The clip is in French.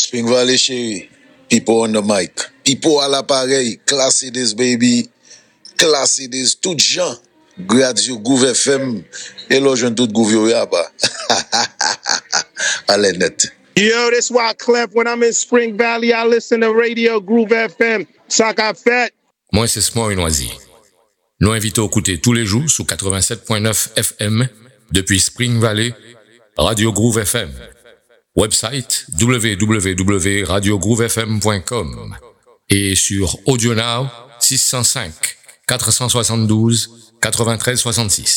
Spring Valley chérie, people on the mic, people à l'appareil, Class This baby, Class This tout gens, Radio Groove FM, et là je tout Groove là-bas. Allez net. Yo, this Wyclef. When I'm in Spring Valley, I listen to Radio Groove FM. Saka fait. Moi, c'est Small Noisy. Nous invitons à écouter tous les jours sous 87.9 FM depuis Spring Valley, Radio Groove FM. Website www.radiogroovefm.com et sur AudioNow 605 472 93 66.